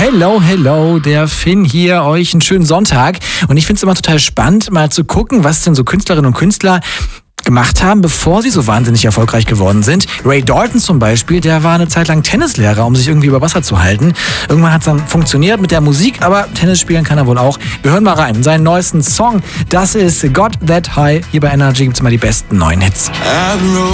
Hello, hello, der Finn hier, euch einen schönen Sonntag. Und ich finde es immer total spannend, mal zu gucken, was denn so Künstlerinnen und Künstler gemacht haben, bevor sie so wahnsinnig erfolgreich geworden sind. Ray Dalton zum Beispiel, der war eine Zeit lang Tennislehrer, um sich irgendwie über Wasser zu halten. Irgendwann hat es dann funktioniert mit der Musik, aber Tennis spielen kann er wohl auch. Wir hören mal rein. Seinen neuesten Song, das ist Got That High. Hier bei Energy gibt es immer die besten neuen Hits.